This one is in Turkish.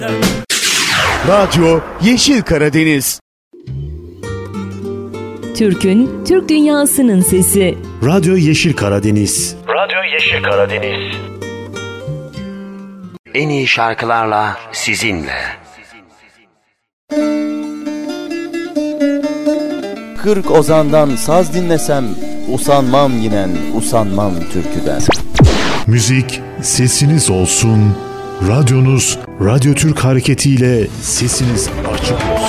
Radyo Yeşil Karadeniz. Türk'ün, Türk dünyasının sesi. Radyo Yeşil Karadeniz. Radyo Yeşil Karadeniz. En iyi şarkılarla sizinle. 40 ozandan saz dinlesem, usanmam yinen, usanmam türküden. Müzik sesiniz olsun. Radyonuz Radyo Türk hareketiyle sesiniz açık olsun.